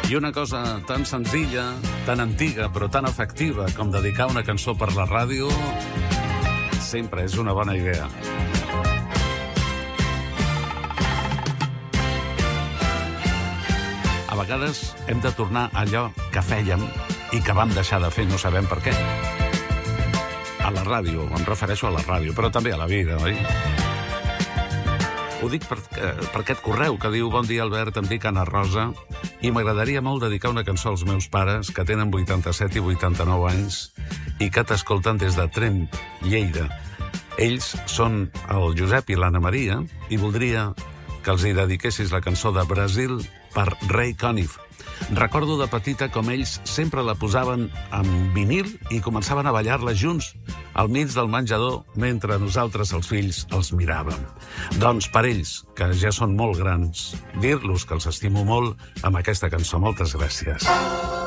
I una cosa tan senzilla, tan antiga, però tan efectiva com dedicar una cançó per la ràdio sempre és una bona idea. A vegades hem de tornar a allò que fèiem i que vam deixar de fer, no sabem per què. A la ràdio, em refereixo a la ràdio, però també a la vida, oi? Ho dic per aquest correu que diu: bon dia, Albert, em dic Anna Rosa i m'agradaria molt dedicar una cançó als meus pares, que tenen 87 i 89 anys i que t'escolten des de Tremp, Lleida. Ells són el Josep i l'Anna Maria i voldria que els hi dediquessis la cançó de Brasil per Ray Conniff. Recordo de petita com ells sempre la posaven en vinil i començaven a ballar-la junts al mig del menjador mentre nosaltres, els fills, els miràvem. Doncs per ells, que ja són molt grans, dir-los que els estimo molt amb aquesta cançó. Moltes gràcies.